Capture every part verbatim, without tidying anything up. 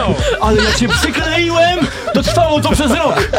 Ale ja cię przykleiłem! To trwało to przez rok!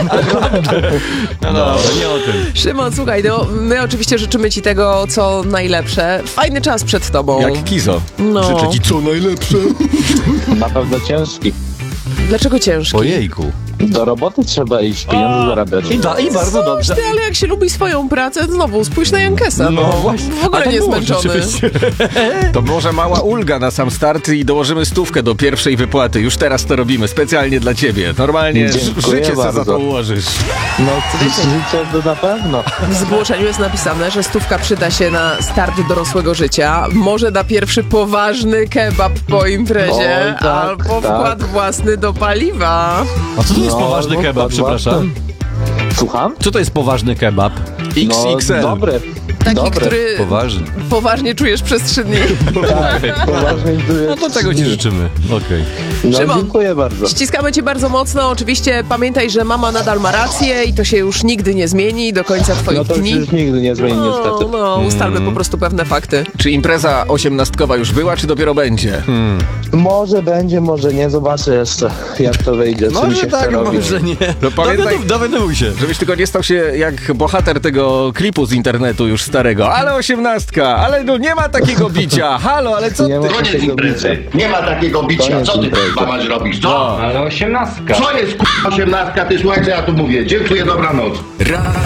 No dobra, nie o tym. Szymon, słuchaj, no, my oczywiście życzymy ci tego, co najlepsze. Fajny czas przed tobą. Jak Kizo. No. Życzę ci co najlepsze. Na pewno ciężki. Dlaczego ciężki? Ojejku. Do roboty trzeba iść, pieniądze zarabiać. I, da, I bardzo dobrze. Ty, ale jak się lubi swoją pracę, znowu spójrz na Jankesa. No, właśnie. W ogóle A tak nie było zmęczony. rzeczywiście. To może mała ulga na sam start i dołożymy stówkę do pierwszej wypłaty. Już teraz to robimy, specjalnie dla ciebie. Normalnie Dziękuję życie sobie za bardzo. to ułożysz. No, życie to na pewno. W zgłoszeniu jest napisane, że stówka przyda się na start dorosłego życia, może na pierwszy poważny kebab po imprezie, Oj, tak, albo tak. wkład własny do paliwa. A co to jest No, poważny no, kebab, tak, przepraszam? Słucham? Co to jest poważny kebab? X X No, L. dobry. Taki, Dobre. który Poważny. poważnie czujesz przez trzy dni. Tak, poważnie. No to tego ci życzymy. Okej. No, Szymon. dziękuję bardzo. Ściskamy cię bardzo mocno. Oczywiście pamiętaj, że mama nadal ma rację i to się już nigdy nie zmieni do końca twoich No to dni. już nigdy nie zmieni No, niestety. no, ustalmy po prostu pewne fakty. Czy impreza osiemnastkowa już była, czy dopiero będzie? Może będzie, może nie. Zobaczę jeszcze, jak to wyjdzie, co mi Może się chce tak, robić. może nie. No pamiętaj- Dowiadu- Dowiaduj się. Żebyś tylko nie stał się jak bohater tego klipu z internetu już starego. Ale osiemnastka, ale no nie ma takiego bicia. Halo, ale co Nie ty? ma Koniec takiego imprezy. bicia. Nie ma takiego bicia. Koniec Co ty imprezy. kurwa masz robić? Co? Ale osiemnastka. Co jest kurwa osiemnastka? Ty słuchaj, co ja tu mówię. Dziękuję, dobranoc.